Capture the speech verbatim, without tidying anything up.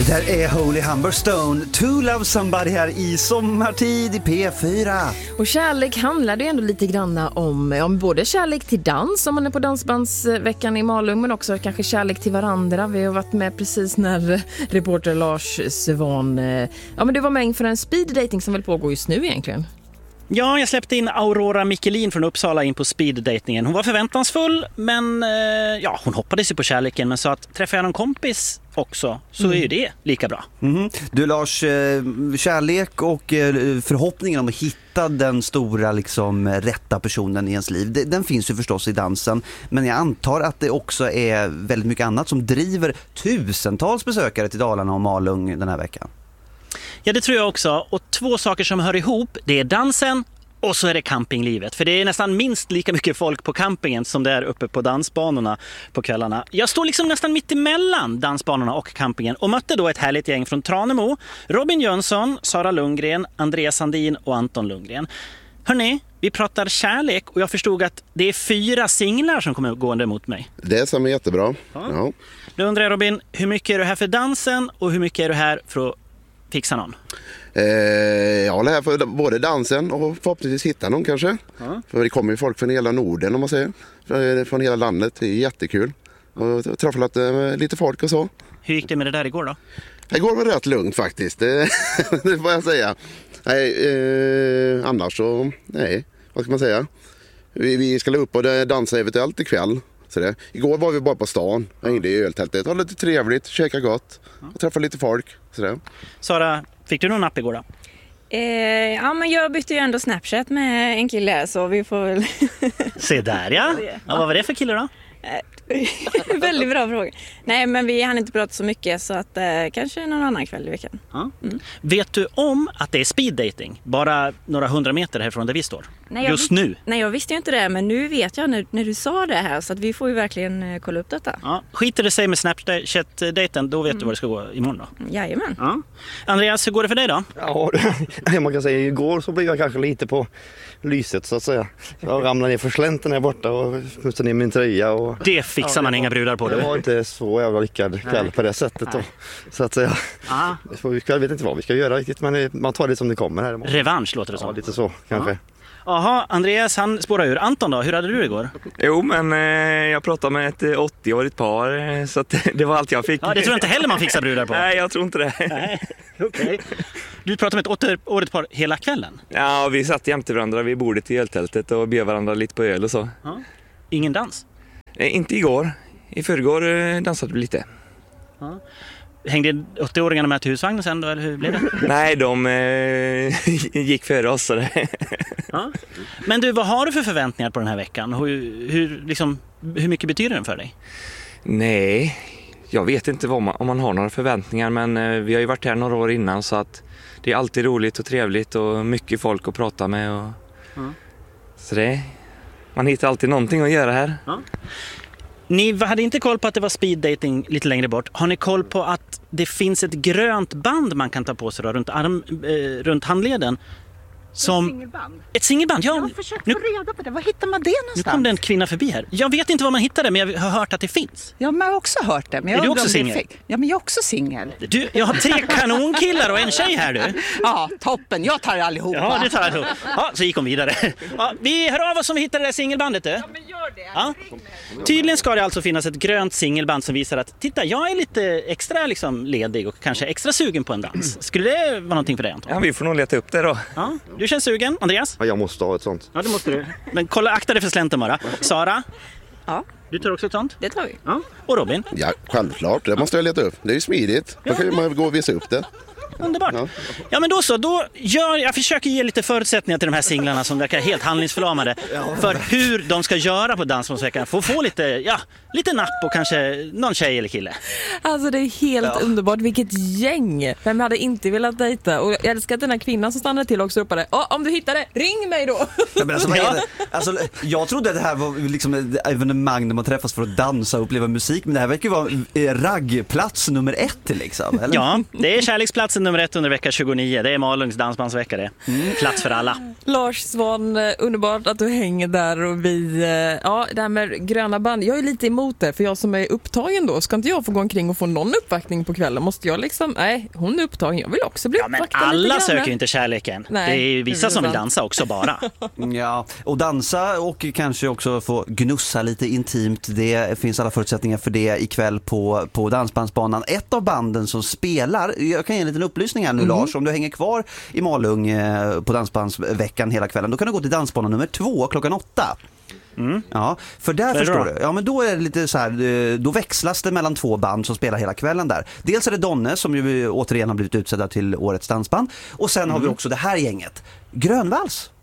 Där är Holy Humberstone, To Love Somebody här i sommartid i P fyra. Och kärlek handlar det ändå lite grann om, om både kärlek till dans om man är på dansbandsveckan i Malung, men också kanske kärlek till varandra. Vi har varit med precis när reporter Lars Svan, ja men du var med inför en speed dating som väl pågår just nu egentligen. Ja, jag släppte in Aurora Michelin från Uppsala in på speeddatingen. Hon var förväntansfull, men eh, ja, hon hoppades ju på kärleken. Men så att träffar jag någon kompis också så mm. är ju det lika bra. Mm. Du Lars, eh, kärlek och eh, förhoppningen om att hitta den stora liksom, rätta personen i ens liv, det, den finns ju förstås i dansen. Men jag antar att det också är väldigt mycket annat som driver tusentals besökare till Dalarna och Malung den här veckan. Ja, det tror jag också. Och två saker som hör ihop, det är dansen och så är det campinglivet. För det är nästan minst lika mycket folk på campingen som det är uppe på dansbanorna på kvällarna. Jag står liksom nästan mitt emellan dansbanorna och campingen och mötte då ett härligt gäng från Tranemo. Robin Jönsson, Sara Lundgren, Andreas Sandin och Anton Lundgren. Hörrni, vi pratar kärlek och jag förstod att det är fyra singlar som kommer gående mot mig. Det stämmer jättebra. Ja. Ja. Då undrar jag Robin, hur mycket är du här för dansen och hur mycket är du här för att fixa någon? Eh, jag håller här för både dansen och förhoppningsvis hitta någon kanske. Ja. För det kommer ju folk från hela Norden om man säger. Från hela landet. Det är jättekul. Och träffat eh, lite folk och så. Hur gick det med det där igår då? Igår var det rätt lugnt faktiskt. Det, det får jag säga. Nej, eh, annars så, nej, vad ska man säga? Vi, vi ska upp och dansa eventuellt ikväll. Så det. Igår var vi bara på stan, jag hängde i öltältet. Det var lite trevligt, käka gott och träffa lite folk. Så det. Sara, fick du någon napp igår då? Eh, ja, men jag bytte ju ändå Snapchat med en kille så vi får väl... Se där ja. Ja, vad var det för kille då? Väldigt bra fråga. Nej, men vi hann inte prata så mycket så att eh, kanske någon annan kväll i veckan. Ja. Mm. Vet du om att det är speed dating bara några hundra meter härifrån där vi står? Nej, just vis- nu? Nej, jag visste ju inte det, men nu vet jag när, när du sa det här så att vi får ju verkligen eh, kolla upp detta. Ja. Skiter det sig med Snapchat-daten, då vet mm. du vad det ska gå imorgon då? Jajamän. Ja. Andreas, hur går det för dig då? Ja, man kan säga igår så blev jag kanske lite på lyset så att säga. Jag ramlade ner för slänten här borta och smutsade ner min tröja. Och, det fixar ja, man det inga brudar på. Det var inte så jävla lyckad kväll Nej. På det sättet då, så att säga. Aha. Jag vet inte vad vi ska göra riktigt, men man tar det som det kommer här. Revansch låter det som. Ja, lite så kanske. Jaha, Andreas han spårar ur. Anton då, hur hade du det igår? Jo, men eh, jag pratade med ett åttio-årigt par eh, så att det var allt jag fick. Ja, det tror jag inte heller man fixar brudar på. Nej, jag tror inte det. Nej, okej. Okay. Du pratade med ett åttio-årigt par hela kvällen? Ja, vi satt jämte varandra vid bordet i öltältet och bjöd varandra lite på öl och så. Ja. Ingen dans? Eh, inte igår. I förrgår eh, dansade vi lite. Ja. Hängde åttio-åringarna med till husvagnen sen då, eller hur blev det? Nej, de eh, gick före oss. Så det. Ja. Men du, vad har du för förväntningar på den här veckan? Hur, hur, liksom, hur mycket betyder den för dig? Nej, jag vet inte vad man, om man har några förväntningar, men eh, vi har ju varit här några år innan så att det är alltid roligt och trevligt och mycket folk att prata med. Och, ja. Så det, man hittar alltid någonting att göra här. Ja. Ni hade inte koll på att det var speed dating lite längre bort. Har ni koll på att det finns ett grönt band man kan ta på sig då, runt, arm, eh, runt handleden? Som... Ett singelband? Ett singelband, ja. Jag har försökt få reda på det. Var hittar man det någonstans? Nu kom det en kvinna förbi här. Jag vet inte var man hittar det, men jag har hört att det finns. Ja, men jag har också hört det. Men jag är du också singel? Ja, men jag är också singel. Du, jag har tre kanonkillar och en tjej här, du. Ja, toppen. Jag tar allihopa. Ja, du tar allihopa. Ja, så gick hon vidare. Ja, vi hör av oss om vi hittar det där singelbandet, du. Ja, men gör det. Ja. Tydligen ska det alltså finnas ett grönt singelband som visar att titta, jag är lite extra liksom ledig och kanske extra sugen på en dans. Skulle det vara någonting för dig, Anton? Ja, vi får nog leta upp det då. Ja, du känns sugen, Andreas? Ja, jag måste ha ett sånt. Ja, det måste du. Men kolla, akta dig för slänten bara. Sara? Ja. Du tar också ett sånt? Det tar vi. Ja. Och Robin? Ja, självklart. Det måste jag leta upp. Det är ju smidigt. Då kan man gå och visa upp det. Underbart. Ja. ja, men då så. Då gör, jag försöker ge lite förutsättningar till de här singlarna som verkar helt handlingsförlamade för hur de ska göra på Dansbandsveckan. Få få lite, ja, lite napp och kanske någon tjej eller kille. Alltså det är helt ja. underbart. Vilket gäng. Vem hade inte velat dejta? Och jag älskar att den här kvinnan som stannade till också ropade. Åh, om du hittar det, ring mig då! Ja, men alltså, vad är det? Alltså, jag trodde att det här var liksom ett evenemang där man träffas för att dansa och uppleva musik. Men det här verkar ju vara raggplats nummer ett liksom. Eller? Ja, det är kärleksplatsen Plats nummer ett under vecka tjugonio, det är Malungs dansbandsvecka det. Mm. Plats för alla. Lars Svan, underbart att du hänger där och vi, ja det här med gröna band, jag är lite emot det för jag som är upptagen då, ska inte jag få gå omkring och få någon uppvaktning på kvällen? Måste jag liksom, nej hon är upptagen, jag vill också bli ja, men uppvaktad alla lite söker ju inte kärleken. Nej, det är vissa det är som vill dansa också bara. Ja, och dansa och kanske också få gnussa lite intimt, det finns alla förutsättningar för det ikväll på, på dansbandsbanan. Ett av banden som spelar, jag kan ge en liten upplysning här nu mm. Lars, om du hänger kvar i Malung eh, på dansbandsveckan hela kvällen, då kan du gå till dansbanan nummer två klockan åtta. Mm. Ja, för där för förstår du. Ja, men då är det lite så här, då växlas det mellan två band som spelar hela kvällen där. Dels är det Donne som ju återigen har blivit utsedda till årets dansband och sen mm. har vi också det här gänget, Grönvalls.